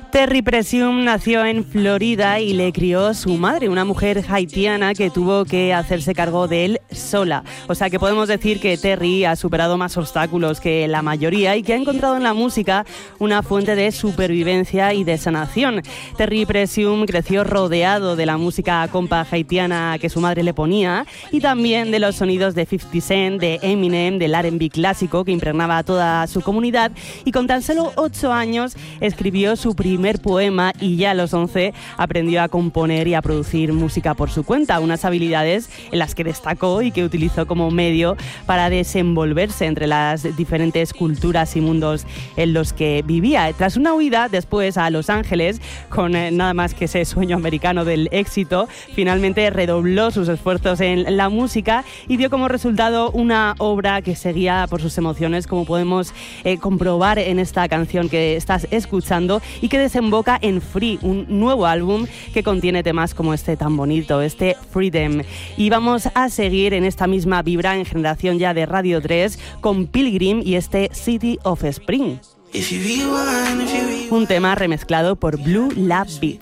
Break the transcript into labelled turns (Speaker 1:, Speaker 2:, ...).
Speaker 1: Terry Presume nació en Florida y le crió su madre, una mujer haitiana que tuvo que hacerse cargo de él sola. O sea que podemos decir que Terry ha superado más obstáculos que la mayoría y que ha encontrado en la música una fuente de supervivencia y de sanación. Terry Presume creció rodeado de la música compa haitiana que su madre le ponía y también de los sonidos de 50 Cent, de Eminem, del R&B clásico que impregnaba a toda su comunidad, y con tan solo 8 años escribió su primer poema y ya a los 11 aprendió a componer y a producir música por su cuenta, unas habilidades en las que destacó y que utilizó como medio para desenvolverse entre las diferentes culturas y mundos en los que vivía. Tras una huida después a Los Ángeles, con nada más que ese sueño americano del éxito, finalmente redobló sus esfuerzos en la música y dio como resultado una obra que seguía por sus emociones, como podemos comprobar en esta canción que estás escuchando y que desemboca en Free, un nuevo álbum que contiene temas como este tan bonito, este Freedom. Y vamos a seguir en esta misma vibra en Generación Ya de Radio 3 con Pilgrim y este City of Spring. Un tema remezclado por Blue Lab Beat.